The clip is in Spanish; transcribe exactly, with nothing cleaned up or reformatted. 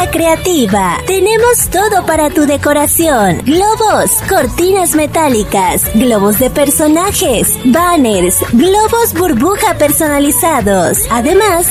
Casa Creativa. Tenemos todo para tu decoración: globos, cortinas metálicas, globos de personajes, banners, globos burbuja personalizados. Además,